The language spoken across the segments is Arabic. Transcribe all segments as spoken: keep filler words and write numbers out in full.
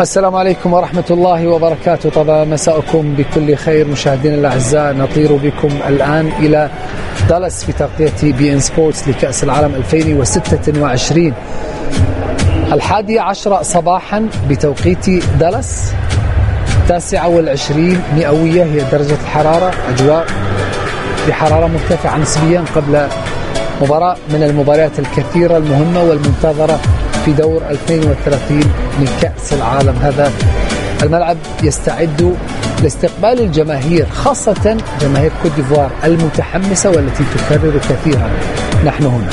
السلام عليكم ورحمة الله وبركاته. طبعا مساءكم بكل خير مشاهدينا الأعزاء. نطير بكم الآن إلى دالاس في تغطية بي إن سبورتس لكأس العالم ألفين وستة وعشرين، الحادية عشرة صباحا بتوقيت دالاس، التاسعة والعشرين مئوية هي درجة الحرارة، أجواء بحرارة مرتفعة نسبيا قبل مباراة من المباريات الكثيرة المهمة والمنتظرة في دور ألفين وثلاثين من كأس العالم. هذا الملعب يستعد لاستقبال الجماهير، خاصة جماهير كوت ديفوار المتحمسة والتي تكرر كثيرا نحن هنا.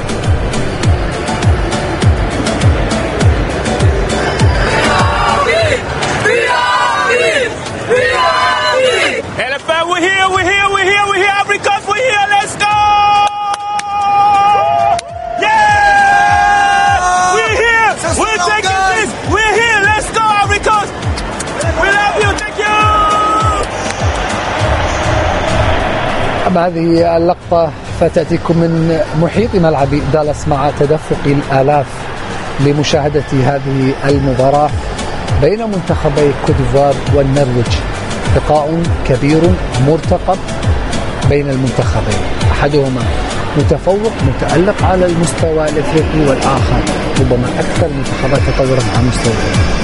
هذه اللقطة فتأتيكم من محيط ملعب دالاس مع تدفق الآلاف لمشاهدة هذه المباراة بين منتخبي كوت ديفوار والنرويج. لقاء كبير مرتقب بين المنتخبين، أحدهما متفوق متألق على المستوى الإفريقي، والآخر ربما أكثر منتخبات تطورا على مستوى